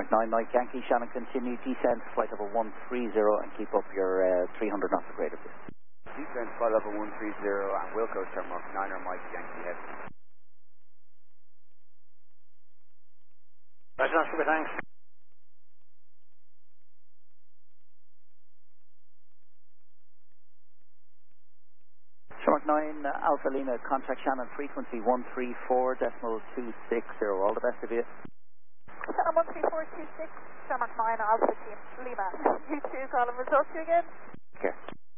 9 Mike Yankee, Shannon, continue descent flight level 130 and keep up your 300 knots of rate of this. Descent flight level 130 and Wilco Terminal 9 Mike Yankee head. Roger, super, thanks. Shark 9 Alpha Lima, contact Shannon, frequency 134.260. All the best of you. Shannon 13426, Shamrock 9 Alpha Team Lima. You too, Colin. We'll talk to you again. Okay.